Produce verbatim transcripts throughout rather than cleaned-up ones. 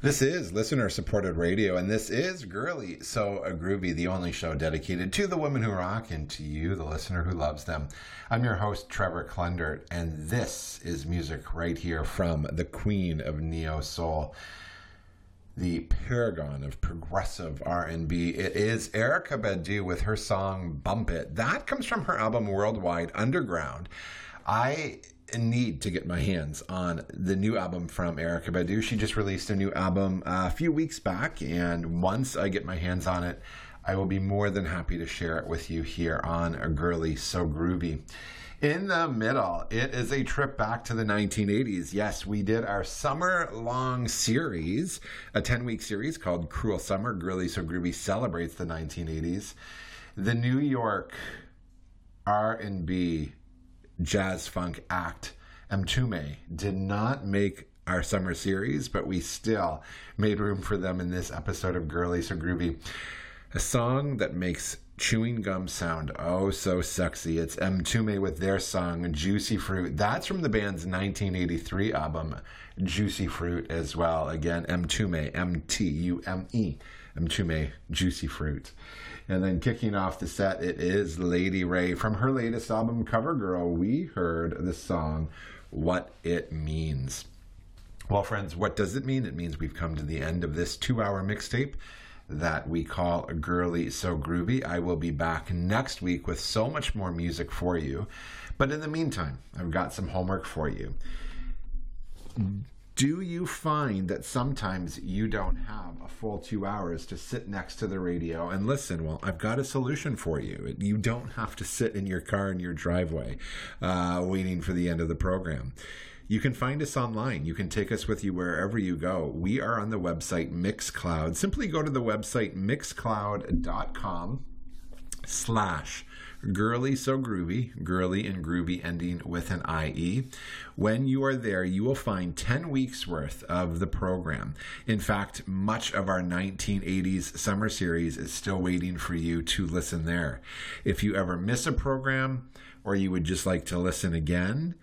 This is listener-supported radio, and this is Girly So Groovy, the only show dedicated to the women who rock and to you, the listener who loves them. I'm your host, Trevor Klendert, and this is music right here from the queen of neo-soul, the paragon of progressive R and B. It is Erykah Badu with her song Bump It. That comes from her album Worldwide Underground. I need to get my hands on the new album from Erykah Badu. She just released a new album a few weeks back, and once I get my hands on it, I will be more than happy to share it with you here on A Girly So Groovy. In the middle, it is a trip back to the nineteen eighties. Yes, we did our summer-long series, a ten-week series called Cruel Summer. Girly So Groovy celebrates the nineteen eighties. The New York R and B jazz funk act Mtume did not make our summer series, but we still made room for them in this episode of Girly So Groovy. A song that makes chewing gum sound oh so sexy. It's Mtume with their song Juicy Fruit. That's from the band's nineteen eighty-three album Juicy Fruit as well. Again, Mtume, M T U M E, Mtume, Juicy Fruit. And then kicking off the set, it is Lady Wray. From her latest album, CoverGirl, we heard the song What It Means. Well, friends, what does it mean? It means we've come to the end of this two-hour mixtape that we call Girly So Groovy. I will be back next week with so much more music for you. But in the meantime, I've got some homework for you. Do you find that sometimes you don't have a full two hours to sit next to the radio and listen? Well, I've got a solution for you. You don't have to sit in your car in your driveway uh, waiting for the end of the program. You can find us online. You can take us with you wherever you go. We are on the website Mixcloud. Simply go to the website mixcloud.com slash Girly So Groovy, girly and groovy ending with an I E. When you are there, you will find ten weeks worth of the program. In fact, much of our nineteen eighties summer series is still waiting for you to listen there. If you ever miss a program or you would just like to listen again,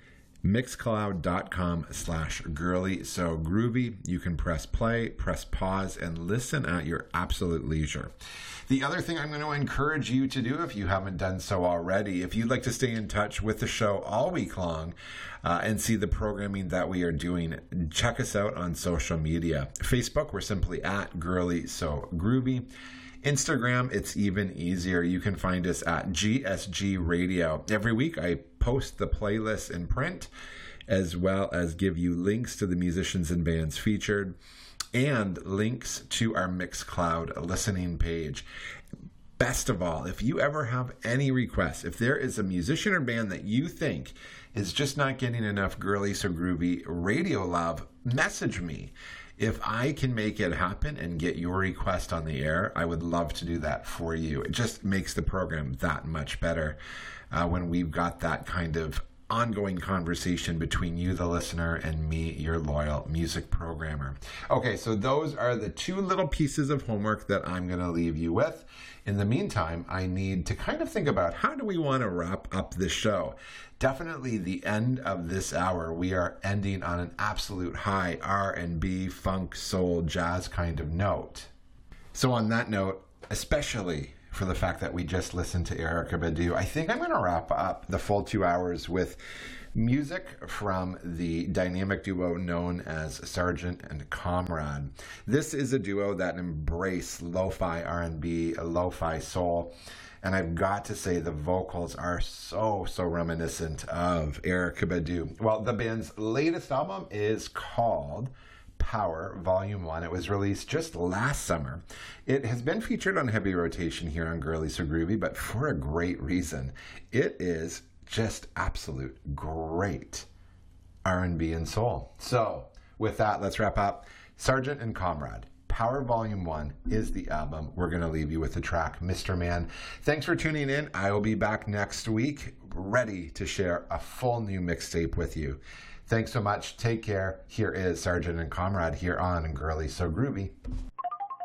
mixcloud.com slash girly so groovy. You can press play, press pause, and listen at your absolute leisure. The other thing I'm going to encourage you to do, if you haven't done so already, if you'd like to stay in touch with the show all week long uh, and see the programming that we are doing, check us out on social media. Facebook, we're simply at Girly So Groovy. Instagram, it's even easier. You can find us at G S G Radio. Every week I post the playlist in print, as well as give you links to the musicians and bands featured and links to our Mixcloud listening page. Best of all, if you ever have any requests, if there is a musician or band that you think is just not getting enough Girly So Groovy radio love, message me. If I can make it happen and get your request on the air, I would love to do that for you. It just makes the program that much better uh, when we've got that kind of ongoing conversation between you, the listener, and me, your loyal music programmer. Okay, so those are the two little pieces of homework that I'm going to leave you with. In the meantime, I need to kind of think about how do we want to wrap up this show. Definitely the end of this hour, we are ending on an absolute high R and B, funk, soul, jazz kind of note. So on that note, especially for the fact that we just listened to Erykah Badu, I think I'm going to wrap up the full two hours with music from the dynamic duo known as Sargent and Comrade. This is a duo that embrace lo-fi R and B, lo-fi soul, and I've got to say the vocals are so, so reminiscent of Erykah Badu. Well, the band's latest album is called Power Volume one. It was released just last summer. It has been featured on heavy rotation here on Girly So Groovy, but for a great reason. It is just absolute great R and B and soul. So with that, let's wrap up. Sargent and Comrade, Power Volume one is the album. We're going to leave you with the track Mister Man. Thanks for tuning in. I will be back next week, ready to share a full new mixtape with you. Thanks so much. Take care. Here is Sargent and Comrade here on Girly So Groovy.